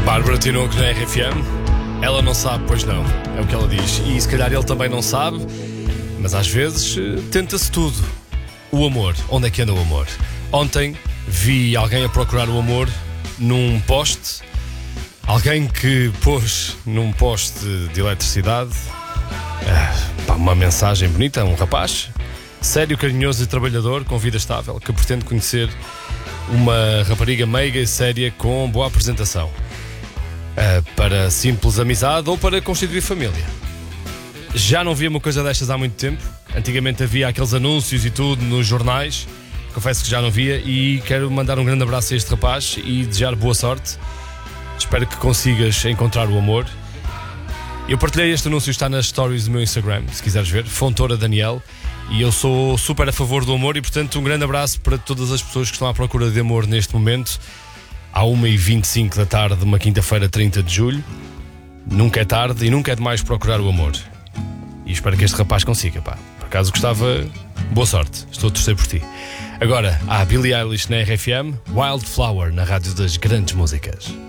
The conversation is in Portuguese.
Bárbara Tinoco na RFM. Ela não sabe, pois não. É o que ela diz. E se calhar ele também não sabe, mas às vezes tenta-se tudo. O amor. Onde é que anda o amor? Ontem vi alguém a procurar o amor num poste. Alguém que pôs num poste de eletricidade uma mensagem bonita, um rapaz sério, carinhoso e trabalhador, com vida estável, que pretende conhecer uma rapariga meiga e séria com boa apresentação, para simples amizade ou para constituir família. Já não via uma coisa destas há muito tempo. Antigamente havia aqueles anúncios e tudo nos jornais. Confesso que já não via e quero mandar um grande abraço a este rapaz e desejar boa sorte. Espero que consigas encontrar o amor. Eu partilhei este anúncio, está nas stories do meu Instagram, se quiseres ver, Fontoura Daniel. E eu sou super a favor do amor e, portanto, um grande abraço para todas as pessoas que estão à procura de amor neste momento. À 1h25 da tarde de uma quinta-feira, 30 de julho. Nunca é tarde e nunca é demais procurar o amor. E espero que este rapaz consiga, pá. Por acaso gostava, boa sorte, estou a torcer por ti. Agora, há Billie Eilish na RFM, Wildflower na Rádio das Grandes Músicas.